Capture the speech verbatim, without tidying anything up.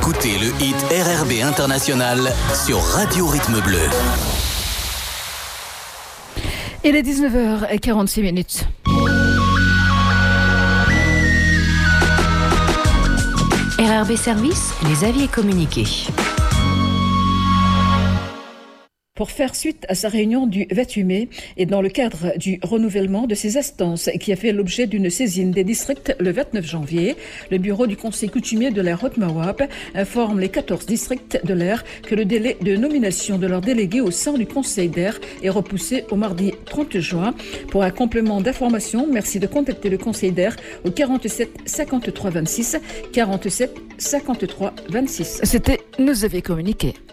écoutez le hit R R B International sur Radio Rythme Bleu. Il est dix-neuf heures quarante-six minutes. R R B Service, les avis et communiqués. Pour faire suite à sa réunion du vingt-huit mai et dans le cadre du renouvellement de ses instances qui a fait l'objet d'une saisine des districts le vingt-neuf janvier, le bureau du conseil coutumier de l'air Haute-Mawab informe les quatorze districts de l'air que le délai de nomination de leurs délégués au sein du conseil d'air est repoussé au mardi trente juin. Pour un complément d'information, merci de contacter le conseil d'air au quarante-sept cinquante-trois vingt-six, quarante-sept cinquante-trois vingt-six. C'était Nous avait communiqué.